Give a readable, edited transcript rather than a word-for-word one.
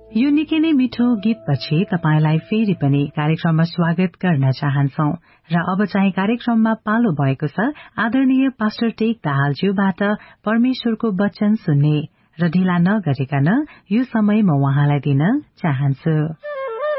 यो निकै नै मिठो गीतपछि तपाईलाई फेरि पनि कार्यक्रममा स्वागत गर्न चाहन्छौं र अब चाहिँ कार्यक्रममा पालो भएको छ आदरणीय पास्टर टेक दाहालज्यूबाट परमेश्वरको वचन सुन्ने र ढिला नगरिकन यो समय म उहाँलाई दिन चाहन्छु।